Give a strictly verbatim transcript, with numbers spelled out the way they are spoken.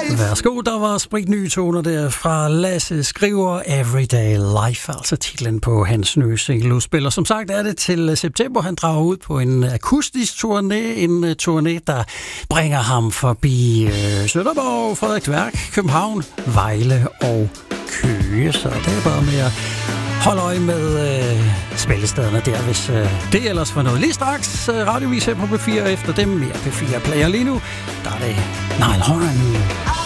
Værsgo, der var spritnye toner der fra Lasse Skriver, Everyday Life, altså titlen på hans nye single-udspil. Og som sagt er det til september, han drager ud på en akustisk turné, en turné, der bringer ham forbi øh, Sønderborg, Frederiksværk, København, Vejle og Køge. Så det er bare med at holde øje med øh, spillestederne der, hvis øh, det ellers var noget. Lige straks øh, radiovis her på P fire, efter dem mere P fire Player. Lige nu, der er det Nile Horn.